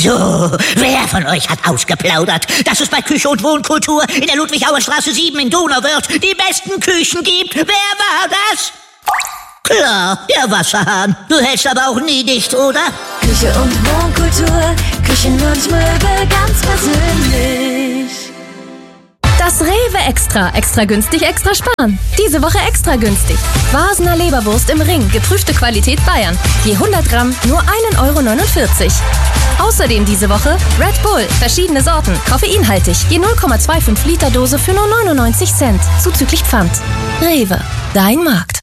So, wer von euch hat ausgeplaudert, dass es bei Küche und Wohnkultur in der Ludwigauer Straße 7 in Donauwörth die besten Küchen gibt? Wer war das? Klar, der Wasserhahn. Du hältst aber auch nie dicht, oder? Küche und Wohnkultur, Küchen und Möbel ganz persönlich. Das Rewe Extra. Extra günstig, extra sparen. Diese Woche extra günstig. Vasener Leberwurst im Ring. Geprüfte Qualität Bayern. Je 100 Gramm nur 1,49 €. Außerdem diese Woche Red Bull. Verschiedene Sorten. Koffeinhaltig. Je 0,25 Liter Dose für nur 99 Cent. Zuzüglich Pfand. Rewe. Dein Markt.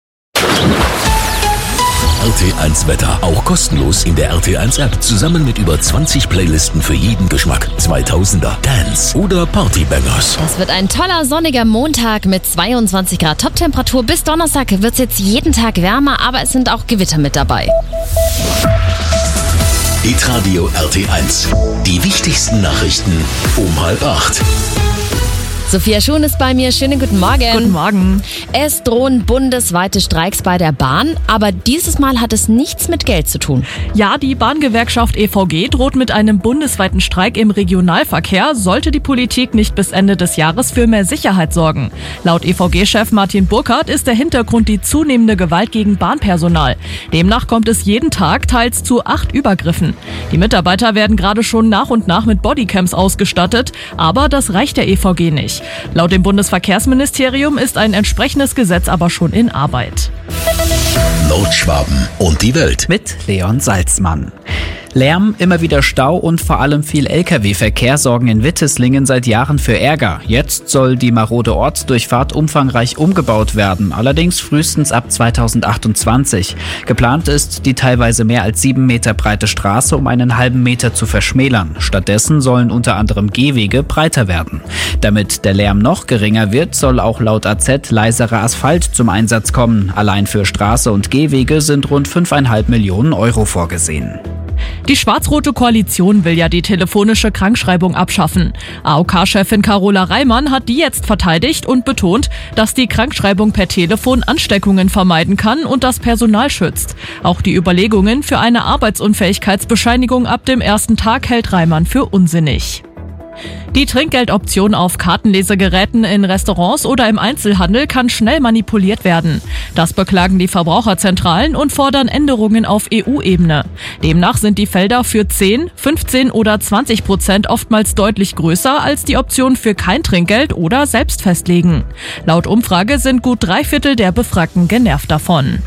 RT1 Wetter, auch kostenlos in der RT1 App, zusammen mit über 20 Playlisten für jeden Geschmack. 2000er, Dance oder Partybangers. Das wird ein toller sonniger Montag mit 22 Grad Toptemperatur. Bis Donnerstag wird es jetzt jeden Tag wärmer, aber es sind auch Gewitter mit dabei. Hitradio RT1, die wichtigsten Nachrichten um 7:30. Sophia Schuhn ist bei mir. Schönen guten Morgen. Guten Morgen. Es drohen bundesweite Streiks bei der Bahn, aber dieses Mal hat es nichts mit Geld zu tun. Ja, die Bahngewerkschaft EVG droht mit einem bundesweiten Streik im Regionalverkehr, sollte die Politik nicht bis Ende des Jahres für mehr Sicherheit sorgen. Laut EVG-Chef Martin Burkhardt ist der Hintergrund die zunehmende Gewalt gegen Bahnpersonal. Demnach kommt es jeden Tag teils zu 8 Übergriffen. Die Mitarbeiter werden gerade schon nach und nach mit Bodycams ausgestattet, aber das reicht der EVG nicht. Laut dem Bundesverkehrsministerium ist ein entsprechendes Gesetz aber schon in Arbeit. Nordschwaben und die Welt. Mit Leon Salzmann. Lärm, immer wieder Stau und vor allem viel Lkw-Verkehr sorgen in Witteslingen seit Jahren für Ärger. Jetzt soll die marode Ortsdurchfahrt umfangreich umgebaut werden, allerdings frühestens ab 2028. Geplant ist, die teilweise mehr als 7 Meter breite Straße um einen halben Meter zu verschmälern. Stattdessen sollen unter anderem Gehwege breiter werden. Damit der Lärm noch geringer wird, soll auch laut AZ leiserer Asphalt zum Einsatz kommen. Allein für Straße und Gehwege sind rund 5,5 Millionen € vorgesehen. Die schwarz-rote Koalition will ja die telefonische Krankschreibung abschaffen. AOK-Chefin Carola Reimann hat die jetzt verteidigt und betont, dass die Krankschreibung per Telefon Ansteckungen vermeiden kann und das Personal schützt. Auch die Überlegungen für eine Arbeitsunfähigkeitsbescheinigung ab dem ersten Tag hält Reimann für unsinnig. Die Trinkgeldoption auf Kartenlesegeräten in Restaurants oder im Einzelhandel kann schnell manipuliert werden. Das beklagen die Verbraucherzentralen und fordern Änderungen auf EU-Ebene. Demnach sind die Felder für 10, 15 oder 20% oftmals deutlich größer als die Option für kein Trinkgeld oder selbst festlegen. Laut Umfrage sind gut 3/4 der Befragten genervt davon.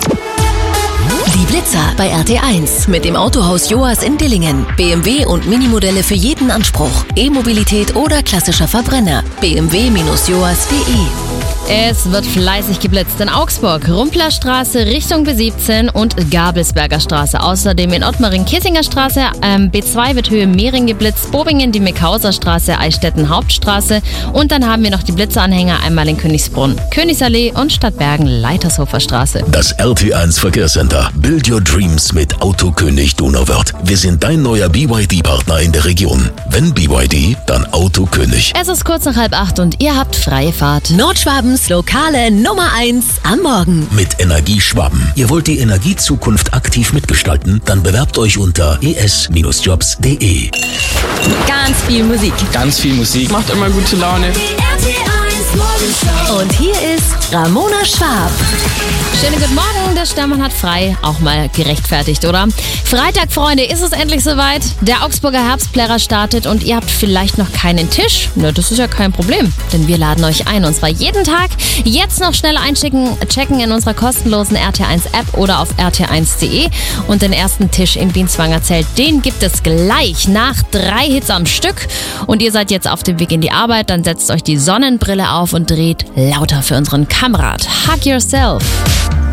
Die Blitzer bei RT1 mit dem Autohaus Joas in Dillingen. BMW und Minimodelle für jeden Anspruch. E-Mobilität oder klassischer Verbrenner. bmw-joas.de. Es wird fleißig geblitzt in Augsburg, Rumplerstraße Richtung B17 und Gabelsberger Straße. Außerdem in Ottmaring Kissinger Straße, B2 wird Höhe Mehring geblitzt, Bobingen die Meckhauser Straße, Eichstätten Hauptstraße und dann haben wir noch die Blitzeranhänger einmal in Königsbrunn, Königsallee und Stadtbergen Leitershofer Straße. Das RT1 Verkehrscenter. Build your dreams mit Autokönig Donauwörth. Wir sind dein neuer BYD-Partner in der Region. Wenn BYD, dann Autokönig. Es ist kurz nach 7:30 und ihr habt freie Fahrt. Nordschwabens lokale Nummer 1 am Morgen. Mit Energieschwaben. Ihr wollt die Energiezukunft aktiv mitgestalten? Dann bewerbt euch unter es-jobs.de. Ganz viel Musik. Ganz viel Musik. Macht immer gute Laune. Und hier ist Ramona Schwab. Schönen guten Morgen, der Sternmann hat frei. Auch mal gerechtfertigt, oder? Freitag, Freunde, ist es endlich soweit. Der Augsburger Herbstplärrer startet und ihr habt vielleicht noch keinen Tisch. Na, das ist ja kein Problem, denn wir laden euch ein und zwar jeden Tag. Jetzt noch schnell checken in unserer kostenlosen RT1-App oder auf rt1.de. Und den ersten Tisch im Bienzwanger Zelt, den gibt es gleich nach 3 Hits am Stück. Und ihr seid jetzt auf dem Weg in die Arbeit, dann setzt euch die Sonnenbrille auf und dreht lauter für unseren Kamerad. Hug Yourself.